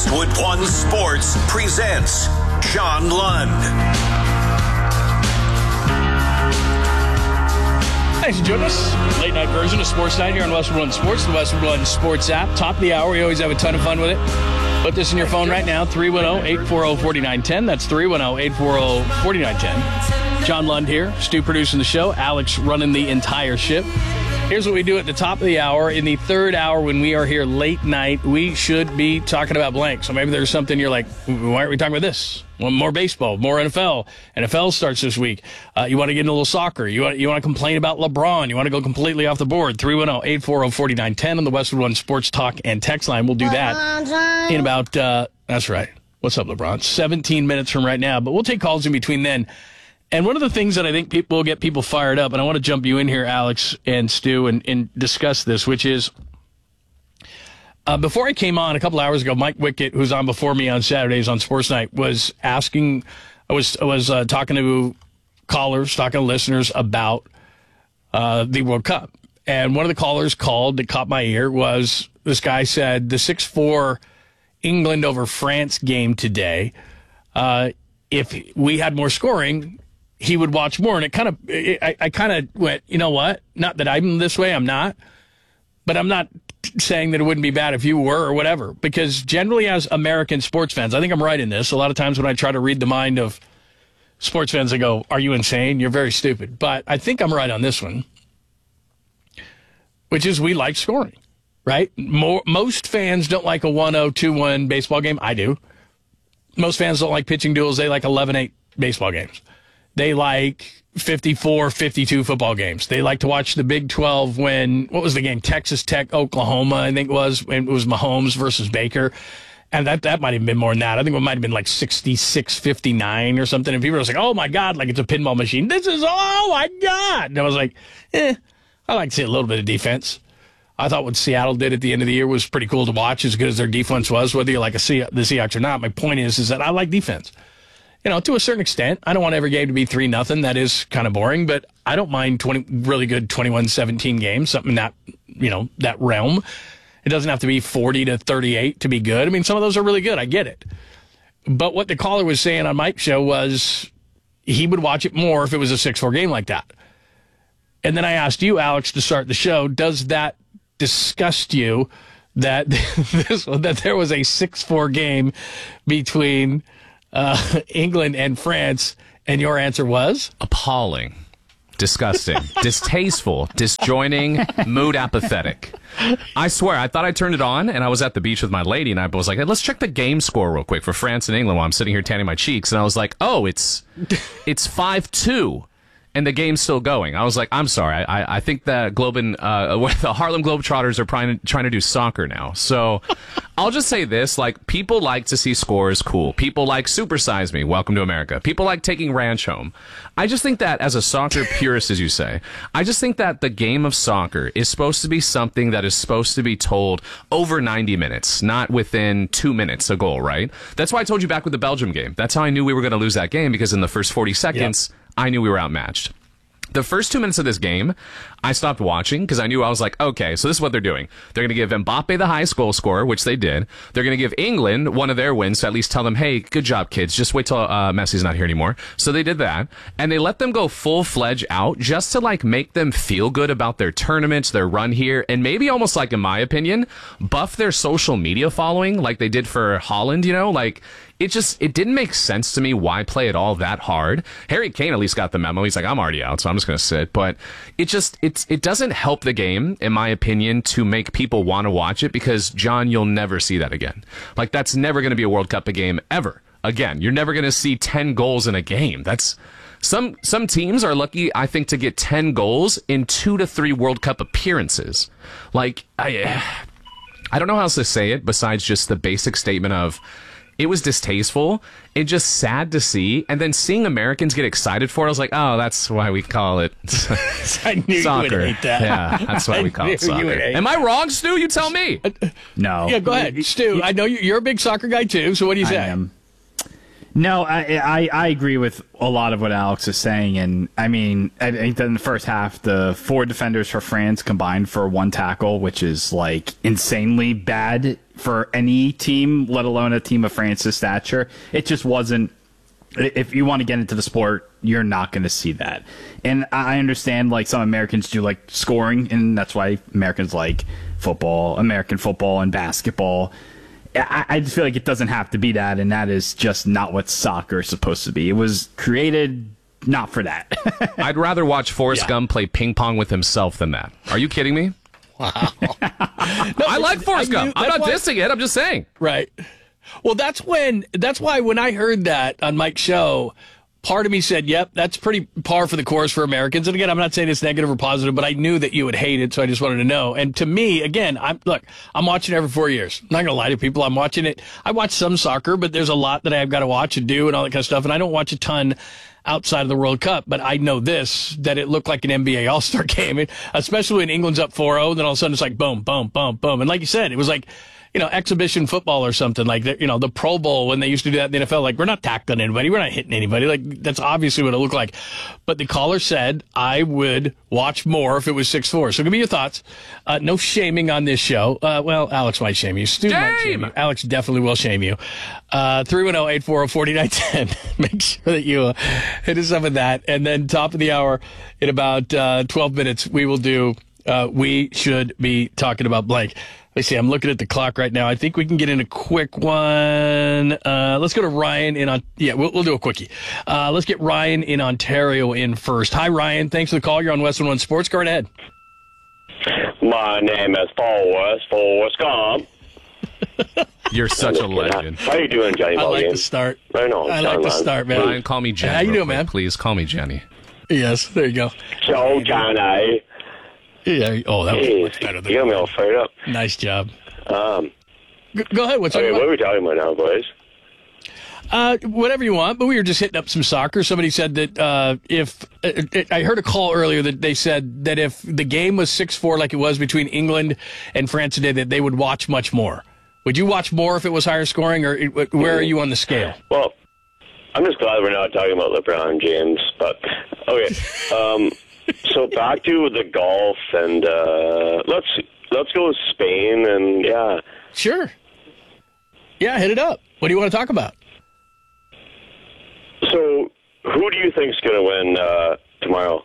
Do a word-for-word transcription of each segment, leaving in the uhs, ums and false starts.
Wood One Sports presents John Lund. Thanks for joining us. Late night version of Sports Night here on Westwood One Sports, the Westwood One Sports app. Top of the hour, we always have a ton of fun with it. Put this in your phone right now, three one zero, eight four zero, four nine one zero. That's three one zero, eight four zero, four nine one zero. John Lund here, Stu producing the show, Alex running the entire ship. Here's what we do at the top of the hour. In the third hour, when we are here late night, we should be talking about blank. So maybe there's something you're like, why aren't we talking about this? Well, more baseball, more N F L. N F L starts this week. Uh, you want to get into a little soccer. You want you want to complain about LeBron. You want to go completely off the board. three one zero, eight four zero, four nine one zero on the Westwood One Sports Talk and text line. We'll do that in about, uh, that's right. What's up, LeBron? seventeen minutes from right now. But we'll take calls in between then. And one of the things that I think people will get people fired up, and I want to jump you in here, Alex and Stu, and, and discuss this, which is, uh, before I came on a couple hours ago, Mike Wickett, who's on before me on Saturdays on Sports Night, was asking, I was I was uh, talking to callers, talking to listeners about uh, the World Cup. And one of the callers called that caught my ear was, this guy said, the six four England over France game today, uh, if we had more scoring, he would watch more. And it kind of, I, I kind of went, you know what? Not that I'm this way, I'm not. But I'm not saying that it wouldn't be bad if you were or whatever. Because generally as American sports fans, I think I'm right in this. A lot of times when I try to read the mind of sports fans, I go, are you insane? You're very stupid. But I think I'm right on this one. Which is we like scoring, right? More, most fans don't like a one oh, two one baseball game. I do. Most fans don't like pitching duels. They like eleven eight baseball games. They like fifty-four fifty-two football games. They like to watch the Big twelve when, what was the game? Texas Tech, Oklahoma, I think it was. It was Mahomes versus Baker. And that, that might have been more than that. I think it might have been like sixty-six fifty-nine or something. And people were like, oh my God, like it's a pinball machine. This is, oh my God. And I was like, eh, I like to see a little bit of defense. I thought what Seattle did at the end of the year was pretty cool to watch, as good as their defense was, whether you like a Se- the Seahawks or not. My point is, is that I like defense. You know, to a certain extent. I don't want every game to be three nothing. That is kind of boring, but I don't mind twenty really good twenty-one seventeen games, something in that, you know, that realm. It doesn't have to be forty to thirty-eight to be good. I mean, some of those are really good. I get it. But what the caller was saying on Mike's show was he would watch it more if it was a six four game like that. And then I asked you, Alex, to start the show, does that disgust you that this that there was a six four game between uh, England and France, and your answer was? Appalling, disgusting, distasteful, disjoining, mood apathetic. I swear, I thought I turned it on, and I was at the beach with my lady, and I was like, hey, let's check the game score real quick for France and England while I'm sitting here tanning my cheeks, and I was like, oh, it's it's five two. And the game's still going. I was like, I'm sorry. I, I think that Globin, uh, the Harlem Globetrotters are trying to, trying to do soccer now. So I'll just say this, like, people like to see scores cool. People like Supersize Me, Welcome to America. People like taking Ranch home. I just think that as a soccer purist, as you say, I just think that the game of soccer is supposed to be something that is supposed to be told over ninety minutes, not within two minutes a goal, right? That's why I told you back with the Belgium game. That's how I knew we were going to lose that game, because in the first forty seconds, yep, I knew we were outmatched. The first two minutes of this game, I stopped watching because I knew I was like, okay, so this is what they're doing. They're going to give Mbappe the highest goal scorer, which they did. They're going to give England one of their wins to at least tell them, hey, good job, kids. Just wait till uh, Messi's not here anymore. So they did that. And they let them go full-fledged out just to, like, make them feel good about their tournaments, their run here, and maybe almost, like, in my opinion, buff their social media following like they did for Holland, you know? Like, it just, it didn't make sense to me why play it all that hard. Harry Kane at least got the memo. He's like, I'm already out, so I'm just going to sit. But it just, it's, it doesn't help the game, in my opinion, to make people want to watch it, because, John, you'll never see that again. Like, that's never going to be a World Cup game ever again. You're never going to see ten goals in a game. That's, some, some teams are lucky, I think, to get ten goals in two to three World Cup appearances. Like, I, I don't know how else to say it besides just the basic statement of, it was distasteful and just sad to see. And then seeing Americans get excited for it, I was like, oh, that's why we call it I knew soccer. You would hate that. Yeah, that's why we call it soccer. Am I wrong, Stu? You tell me. No. Yeah, go ahead. Stu, I know you're a big soccer guy too, so what do you say? I am. No, I, I I agree with a lot of what Alex is saying, and I mean, I think that in the first half, the four defenders for France combined for one tackle, which is like insanely bad for any team, let alone a team of France's stature. It just wasn't. If you want to get into the sport, you're not going to see that. And I understand, like, some Americans do like scoring, and that's why Americans like football, American football, and basketball. I, I just feel like it doesn't have to be that, and that is just not what soccer is supposed to be. It was created not for that. I'd rather watch Forrest Yeah. Gump play ping pong with himself than that. Are you kidding me? Wow. I like Forrest I Gump. knew- I'm not that's why- dissing it. I'm just saying. Right. Well, that's when, that's why when I heard that on Mike's show, part of me said, yep, that's pretty par for the course for Americans. And again, I'm not saying it's negative or positive, but I knew that you would hate it, so I just wanted to know. And to me, again, I'm look, I'm watching it every four years. I'm not going to lie to people. I'm watching it. I watch some soccer, but there's a lot that I've got to watch and do and all that kind of stuff. And I don't watch a ton outside of the World Cup, but I know this, that it looked like an N B A All-Star game, it, especially when England's up four oh, then all of a sudden it's like boom, boom, boom, boom. And like you said, it was like, you know, exhibition football or something like that. You know, the Pro Bowl when they used to do that in the N F L, like, we're not tackling anybody. We're not hitting anybody. Like, that's obviously what it looked like. But the caller said I would watch more if it was six four. So give me your thoughts. Uh, no shaming on this show. Uh, well, Alex might shame you. Stu might shame you. Alex definitely will shame you. Uh, three one zero, eight four zero, four nine one zero. Make sure that you uh, hit us up with that. And then top of the hour in about uh, twelve minutes, we will do uh, We Should Be Talking About Blank. Let's see, I'm looking at the clock right now. I think we can get in a quick one. Uh, let's go to Ryan in on. Yeah, we'll, we'll do a quickie. Uh, let's get Ryan in Ontario in first. Hi, Ryan. Thanks for the call. You're on Western One Sports. Go right ahead. My name is Forrest, Forrest Gump. You're such a legend. How you doing, Johnny I like Mulligan? the start. Right on, I like John, the man. start, man. Ryan, call me Jenny. How you real doing, quick, man? Please call me Jenny. Yes, there you go. So, Johnny. Yeah. Oh, that was Hey, much better than you got me all fired up. Nice job. Um, Go, go ahead. What's okay, on what your are we talking about now, boys? Uh, whatever you want, but we were just hitting up some soccer. Somebody said that uh, if uh, I heard a call earlier that they said that if the game was six four like it was between England and France today, that they would watch much more. Would you watch more if it was higher scoring, or where are you on the scale? Well, I'm just glad we're not talking about LeBron James, but okay. Um, so back to the golf, and uh, let's let's go with Spain, and yeah. Sure. Yeah, hit it up. What do you want to talk about? So, who do you think's going to win uh, tomorrow,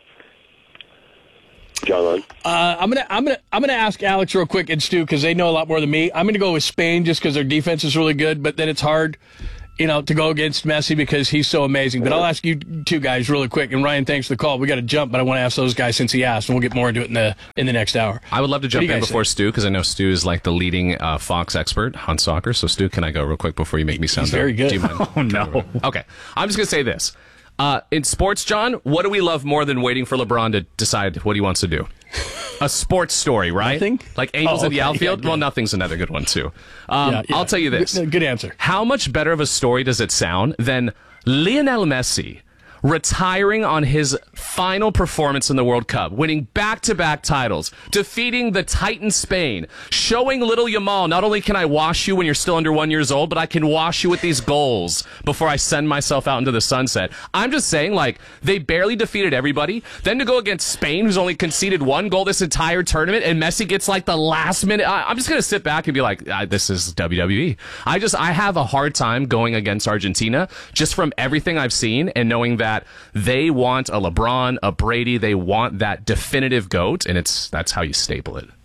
John? Uh, I'm gonna, I'm gonna, I'm gonna ask Alex real quick and Stu because they know a lot more than me. I'm gonna go with Spain just because their defense is really good, but then it's hard, you know, to go against Messi because he's so amazing. But I'll ask you two guys really quick. And Ryan, thanks for the call. We got to jump, but I want to ask those guys since he asked, and we'll get more into it in the in the next hour. I would love to What jump do you in guys before think? Stu because I know Stu is like the leading uh, Fox expert on soccer. So Stu, can I go real quick before you make me sound He's very dumb? good. Do you mind? Oh, no. Okay, I'm just gonna say this. Uh, in sports, John, what do we love more than waiting for LeBron to decide what he wants to do? A sports story, right? Nothing? Like Angels Oh, in the okay. outfield? Yeah, good. well, nothing's another good one, too. Um, Yeah, yeah. I'll tell you this. Good, good answer. How much better of a story does it sound than Lionel Messi retiring on his final performance in the World Cup, winning back-to-back titles, defeating the Titan Spain, showing little Yamal, not only can I wash you when you're still under one years old, but I can wash you with these goals before I send myself out into the sunset. I'm just saying, like, they barely defeated everybody. Then to go against Spain, who's only conceded one goal this entire tournament, and Messi gets, like, the last minute. I, I'm just going to sit back and be like, ah, this is W W E. I just, I have a hard time going against Argentina just from everything I've seen and knowing that they want a LeBron, a Brady. They want that definitive GOAT, and it's that's how you staple it.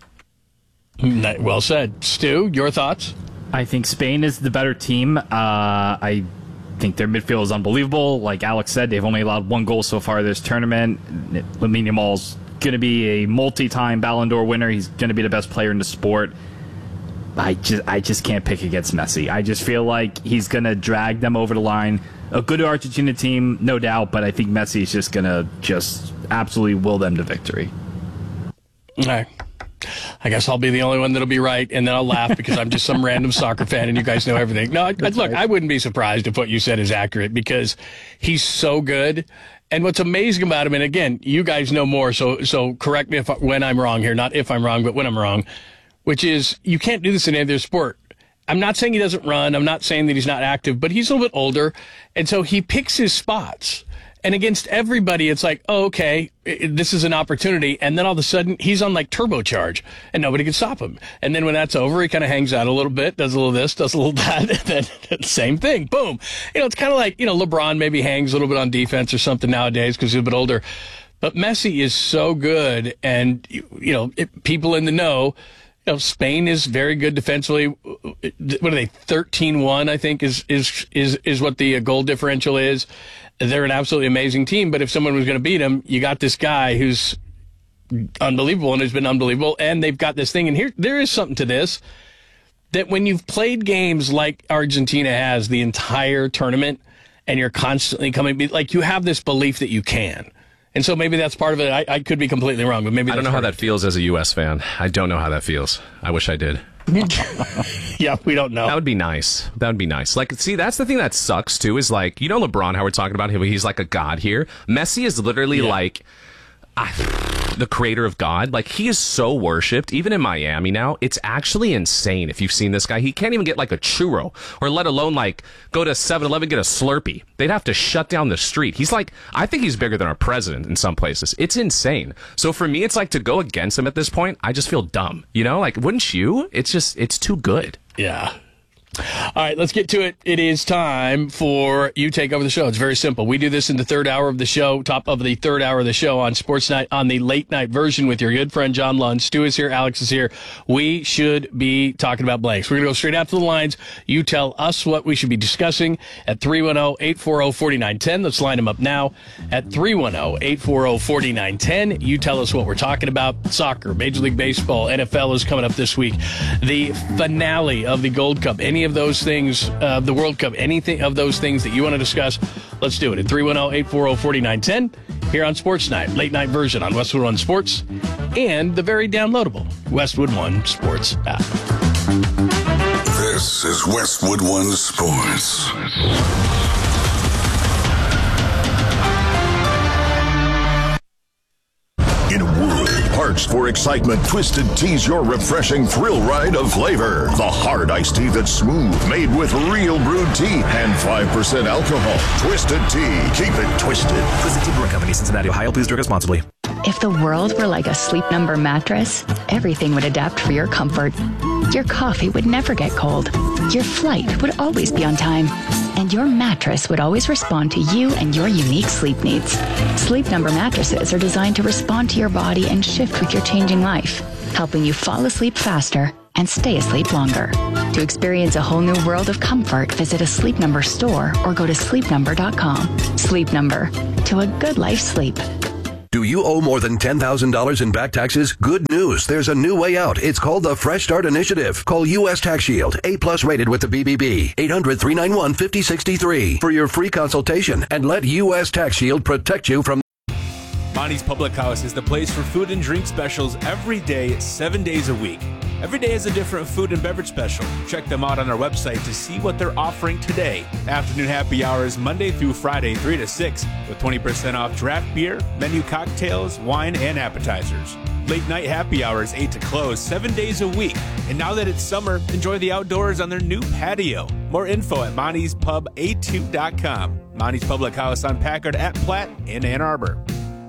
Well said. Stu, your thoughts? I think Spain is the better team. Uh, I think their midfield is unbelievable. Like Alex said, they've only allowed one goal so far this tournament. Lamine Yamal's going to be a multi-time Ballon d'Or winner. He's going to be the best player in the sport. I just, I just can't pick against Messi. I just feel like he's going to drag them over the line. A good Argentina team, no doubt, but I think Messi is just going to just absolutely will them to victory. All right. I guess I'll be the only one that'll be right, and then I'll laugh because I'm just some random soccer fan and you guys know everything. No, I, look, right. I wouldn't be surprised if what you said is accurate because he's so good. And what's amazing about him, and again, you guys know more, so so correct me if when I'm wrong here, not if I'm wrong, but when I'm wrong, which is you can't do this in any other sport. I'm not saying he doesn't run. I'm not saying that he's not active, but he's a little bit older. And so he picks his spots. And against everybody, it's like, oh, okay, this is an opportunity. And then all of a sudden, he's on like turbocharge, and nobody can stop him. And then when that's over, he kind of hangs out a little bit, does a little this, does a little that, and then same thing, boom. You know, it's kind of like, you know, LeBron maybe hangs a little bit on defense or something nowadays because he's a bit older. But Messi is so good, and, you know, it, people in the know, you know, Spain is very good defensively. What are they, thirteen one, I think, is is is is what the goal differential is. They're an absolutely amazing team, but if someone was going to beat them, you got this guy who's unbelievable and has been unbelievable, and they've got this thing. And here, there is something to this, that when you've played games like Argentina has the entire tournament, and you're constantly coming, like you have this belief that you can. And so maybe that's part of it. I, I could be completely wrong, but maybe that's I don't know how that it. feels as a U S fan. I don't know how that feels. I wish I did. Yeah, we don't know. That would be nice. That would be nice. Like, see, that's the thing that sucks, too, is like, you know LeBron, how we're talking about him, he's like a god here. Messi is literally yeah. like I, the creator of God. Like, he is so worshipped, even in Miami now. It's actually insane if you've seen this guy. He can't even get like a churro, or let alone like go to seven eleven, get a Slurpee. They'd have to shut down the street. He's like, I think he's bigger than our president in some places. It's insane. So for me, it's like, to go against him at this point, I just feel dumb. You know, like, wouldn't you? It's just, it's too good. Yeah. All right, let's get to it. It is time for You Take Over the Show. It's very simple. We do this in the third hour of the show, top of the third hour of the show on Sports Night, on the late night version with your good friend John Lund. Stu is here. Alex is here. We should be talking about blanks. We're going to go straight out to the lines. You tell us what we should be discussing at three one zero, eight four zero, four nine one zero. Let's line them up now at three one zero, eight four zero, four nine one zero. You tell us what we're talking about. Soccer, Major League Baseball, N F L is coming up this week. The finale of the Gold Cup. Any of those things, uh, the World Cup, anything of those things that you want to discuss, let's do it at three one zero, eight four zero, four nine one zero here on Sports Night, late night version on Westwood One Sports and the very downloadable Westwood One Sports app. This is Westwood One Sports. In a world parched for excitement, Twisted Tea's your refreshing thrill ride of flavor. The hard iced tea that's smooth, made with real brewed tea and five percent alcohol. Twisted Tea. Keep it twisted. Twisted Tea Brewing Company, Cincinnati, Ohio. Please drink responsibly. If the world were like a Sleep Number mattress, everything would adapt for your comfort. Your coffee would never get cold. Your flight would always be on time. And your mattress would always respond to you and your unique sleep needs. Sleep Number mattresses are designed to respond to your body and shift with your changing life, helping you fall asleep faster and stay asleep longer. To experience a whole new world of comfort, visit a Sleep Number store or go to sleep number dot com. Sleep Number. To a good life sleep. Do you owe more than ten thousand dollars in back taxes? Good news. There's a new way out. It's called the Fresh Start Initiative. Call U S Tax Shield, A plus rated with the B B B. eight hundred, three nine one, five oh six three for your free consultation and let U S Tax Shield protect you from Monty's Public House is the place for food and drink specials every day, seven days a week. Every day is a different food and beverage special. Check them out on our website to see what they're offering today. Afternoon happy hours Monday through Friday, three to six, with twenty percent off draft beer, menu cocktails, wine, and appetizers. Late night happy hours, eight to close, seven days a week. And now that it's summer, enjoy the outdoors on their new patio. More info at monty's pub a two dot com. Monty's Public House on Packard at Platt in Ann Arbor.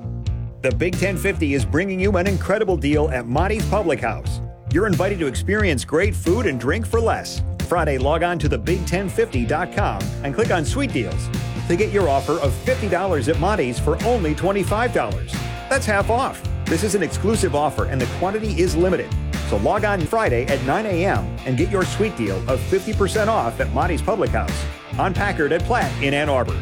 The Big ten fifty is bringing you an incredible deal at Monty's Public House. You're invited to experience great food and drink for less. Friday, log on to the big ten fifty dot com and click on Sweet Deals to get your offer of fifty dollars at Monty's for only twenty-five dollars. That's half off. This is an exclusive offer and the quantity is limited. So log on Friday at nine a.m. and get your sweet deal of fifty percent off at Monty's Public House on Packard at Platt in Ann Arbor.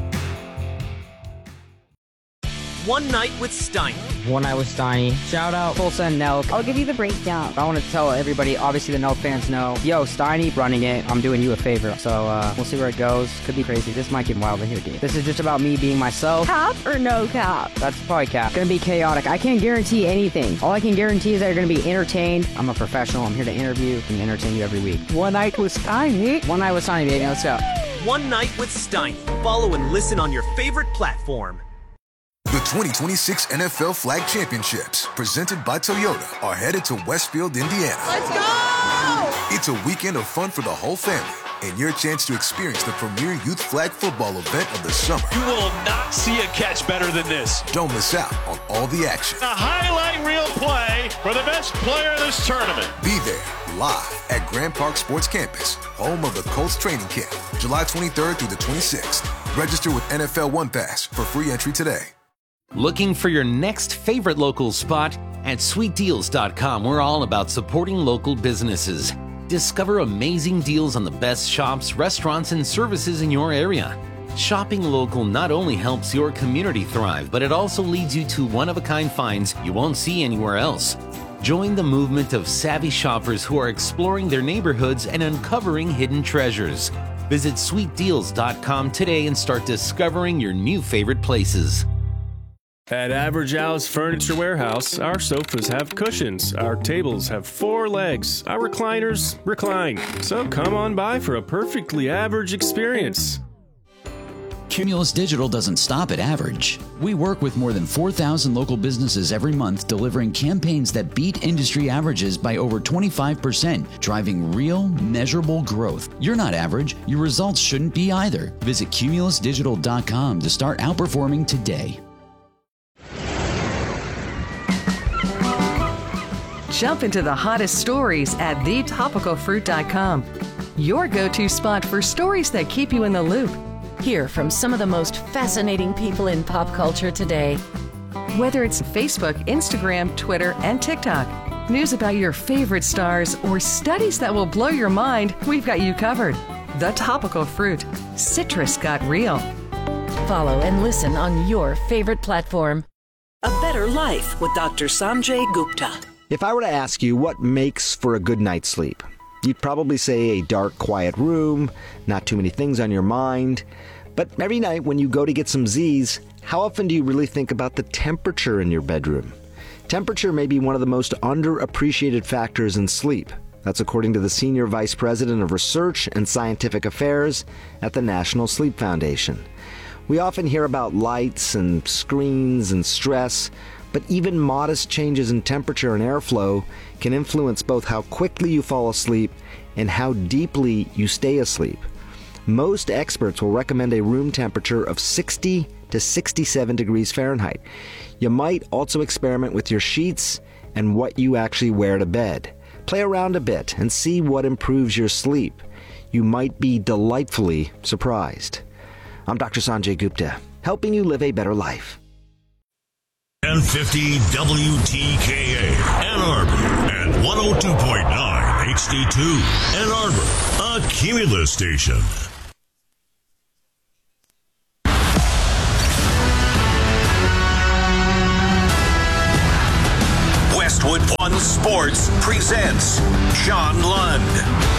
One Night with Steiny. One Night with Steiny. Shout out Tulsa and Nelk. I'll give you the breakdown. I want to tell everybody, obviously the Nelk fans know, yo, Steiny running it. I'm doing you a favor. So uh, we'll see where it goes. Could be crazy. This might get wild in here, dude. This is just about me being myself. Cap or no cap? That's probably cap. Gonna be chaotic. I can't guarantee anything. All I can guarantee is that you're gonna be entertained. I'm a professional. I'm here to interview and entertain you every week. One Night with Steiny. One Night with Steiny, baby. Let's go. One Night with Steiny. Follow and listen on your favorite platform. The twenty twenty-six N F L Flag Championships, presented by Toyota, are headed to Westfield, Indiana. Let's go! It's a weekend of fun for the whole family and your chance to experience the premier youth flag football event of the summer. You will not see a catch better than this. Don't miss out on all the action. A highlight reel play for the best player in this tournament. Be there live at Grand Park Sports Campus, home of the Colts training camp, July twenty-third through the twenty-sixth. Register with N F L One Pass for free entry today. Looking for your next favorite local spot? At sweet deals dot com, we're all about supporting local businesses. Discover amazing deals on the best shops, restaurants, and services in your area. Shopping local not only helps your community thrive, but it also leads you to one-of-a-kind finds you won't see anywhere else. Join the movement of savvy shoppers who are exploring their neighborhoods and uncovering hidden treasures. Visit sweet deals dot com today and start discovering your new favorite places. At Average Al's Furniture Warehouse, our sofas have cushions, our tables have four legs, our recliners recline. So come on by for a perfectly average experience. Cumulus Digital doesn't stop at average. We work with more than four thousand local businesses every month, delivering campaigns that beat industry averages by over twenty-five percent, driving real, measurable growth. You're not average. Your results shouldn't be either. Visit cumulus digital dot com to start outperforming today. Jump into the hottest stories at the topical fruit dot com. Your go-to spot for stories that keep you in the loop. Hear from some of the most fascinating people in pop culture today. Whether it's Facebook, Instagram, Twitter, and TikTok, news about your favorite stars, or studies that will blow your mind, we've got you covered. The Topical Fruit. Citrus got real. Follow and listen on your favorite platform. A Better Life with Doctor Sanjay Gupta. If I were to ask you what makes for a good night's sleep, you'd probably say a dark, quiet room, not too many things on your mind. But every night when you go to get some Z's, how often do you really think about the temperature in your bedroom? Temperature may be one of the most underappreciated factors in sleep. That's according to the Senior Vice President of Research and Scientific Affairs at the National Sleep Foundation. We often hear about lights and screens and stress, but even modest changes in temperature and airflow can influence both how quickly you fall asleep and how deeply you stay asleep. Most experts will recommend a room temperature of sixty to sixty-seven degrees Fahrenheit. You might also experiment with your sheets and what you actually wear to bed. Play around a bit and see what improves your sleep. You might be delightfully surprised. I'm Doctor Sanjay Gupta, helping you live a better life. ten fifty W T K A, Ann Arbor, and one oh two point nine H D two, Ann Arbor, a Cumulus station. Westwood One Sports presents John Lund.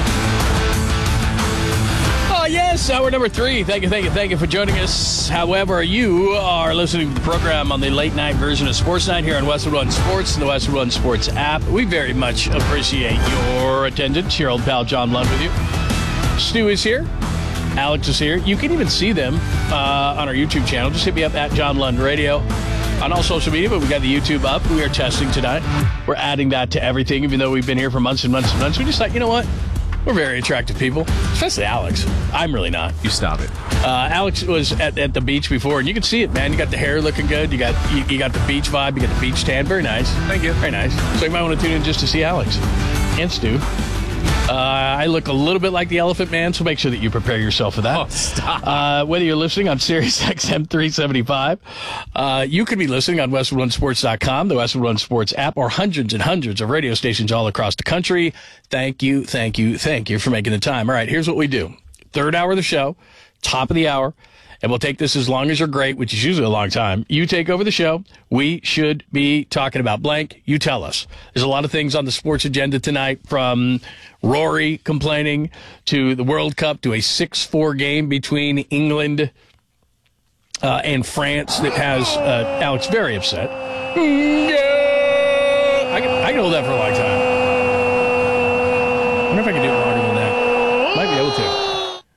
Oh, yes, hour number three. Thank you, thank you, thank you for joining us. However, you are listening to the program on the late night version of Sports Night here on Westwood One Sports and the Westwood One Sports app. We very much appreciate your attendance. Your old pal John Lund with you. Stu is here. Alex is here. You can even see them uh, on our YouTube channel. Just hit me up at John Lund Radio on all social media, but we got the YouTube up. We are testing tonight. We're adding that to everything, even though we've been here for months and months and months. We just thought, you know what? We're very attractive people, especially Alex. I'm really not. You stop it. Uh, Alex was at, at the beach before, and you can see it, man. You got the hair looking good. You got you, you got the beach vibe. You got the beach tan. Very nice. Thank you. Very nice. So you might want to tune in just to see Alex and Stu. Uh, I look a little bit like the Elephant Man, so make sure that you prepare yourself for that. Oh, stop. Uh, whether you're listening on Sirius X M three seventy-five, uh, you could be listening on Westwood One Sports dot com, the Westwood One Sports app, or hundreds and hundreds of radio stations all across the country. Thank you, thank you, thank you for making the time. All right, here's what we do. Third hour of the show, top of the hour, and we'll take this as long as you're great, which is usually a long time. You take over the show. We should be talking about blank. You tell us. There's a lot of things on the sports agenda tonight, from Rory complaining to the World Cup to a six four game between England uh, and France that has uh, Alex very upset. Yeah. I can, I can hold that for a long time. I wonder if I can do it longer than that. Might be able to.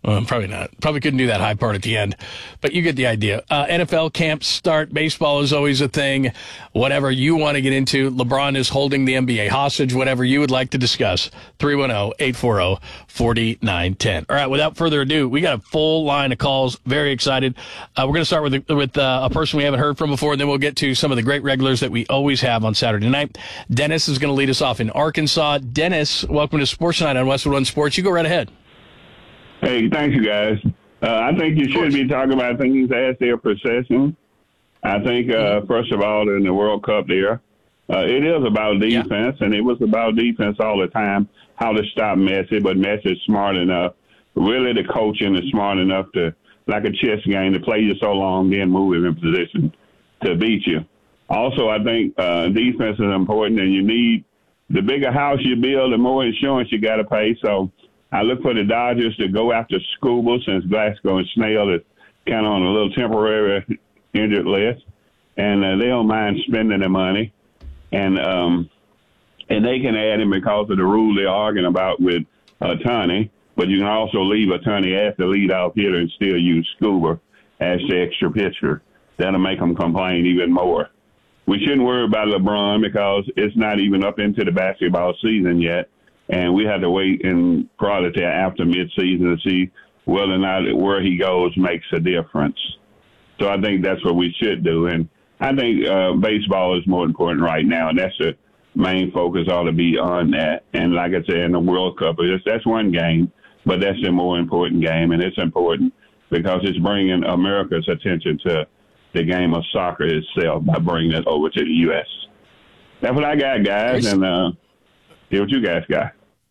Well, probably not. Probably couldn't do that high part at the end, but you get the idea. Uh, N F L camps start. Baseball is always a thing. Whatever you want to get into. LeBron is holding the N B A hostage. Whatever you would like to discuss. three one zero, eight four zero, four nine one zero. All right, without further ado, we got a full line of calls. Very excited. Uh, we're going to start with with uh, a person we haven't heard from before, and then we'll get to some of the great regulars that we always have on Saturday night. Dennis is going to lead us off in Arkansas. Dennis, welcome to Sports Night on Westwood One Sports. You go right ahead. Hey, thank you, guys. Uh, I think you should be talking about things as they're processing. I think, uh, first of all, in the World Cup there, uh, it is about defense, yeah. and it was about defense all the time, how to stop Messi, but Messi is smart enough. Really, the coaching is smart enough to, like a chess game, to play you so long, then move him in position to beat you. Also, I think uh, defense is important, and you need the bigger house you build, the more insurance you got to pay. So I look for the Dodgers to go after Scooble, since Glasgow and Snell is kind of on a little temporary injured list, and uh, they don't mind spending the money, and um, and they can add him because of the rule they're arguing about with Ohtani, but you can also leave Ohtani as the leadoff hitter and still use Scoober as the extra pitcher. That'll make them complain even more. We shouldn't worry about LeBron because it's not even up into the basketball season yet. And we have to wait and probably till after midseason to see whether or not where he goes makes a difference. So I think that's what we should do. And I think uh, baseball is more important right now, and that's the main focus ought to be on that. And like I said, in the World Cup, it's, that's one game, but that's the more important game, and it's important because it's bringing America's attention to the game of soccer itself by bringing it over to the U S. That's what I got, guys, and uh, hear what you guys got.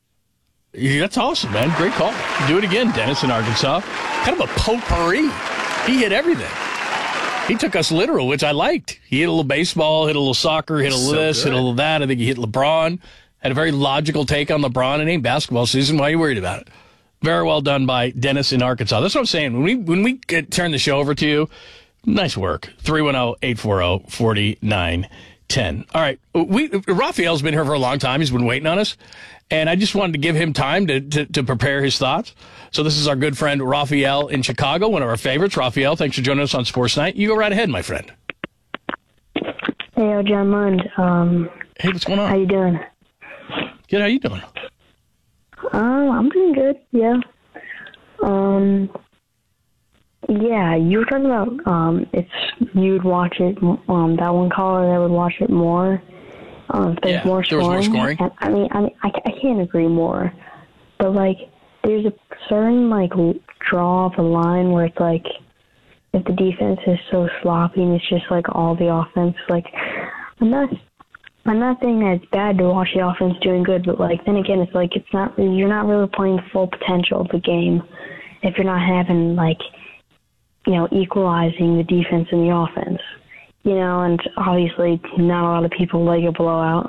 Yeah, that's awesome, man. Great call. Do it again, Dennis in Arkansas. Kind of a potpourri. He hit everything. He took us literal, which I liked. He hit a little baseball, hit a little soccer, hit a little so this, good. hit a little that. I think he hit LeBron. Had a very logical take on LeBron. It ain't basketball season. Why are you worried about it? Very well done by Dennis in Arkansas. That's what I'm saying. When we when we get, turn the show over to you, nice work. three one zero, eight four zero, four nine one zero. All right. We Raphael's been here for a long time. He's been waiting on us. And I just wanted to give him time to, to, to prepare his thoughts. So this is our good friend Raphael in Chicago, one of our favorites. Raphael, thanks for joining us on Sports Night. You go right ahead, my friend. Hey, John Mund. Um, hey, what's going on? How you doing? Good. How you doing? Um, I'm doing good. Yeah. Um. Yeah, you were talking about um, if you'd watch it. Um, that one caller that would watch it more. Um, if there's yeah, more there scoring. was more scoring. And, I mean, I mean, I, I can't agree more. But like, there's a certain like draw of a line where it's like, if the defense is so sloppy and it's just like all the offense, like, I'm not, I'm not saying that it's bad to watch the offense doing good, but like, then again, it's like it's not, you're not really playing the full potential of the game if you're not having like, you know, equalizing the defense and the offense. You know, and obviously not a lot of people like a blowout.